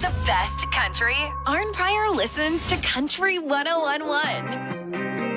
the best country, Arn Pryor listens to Country 101.1.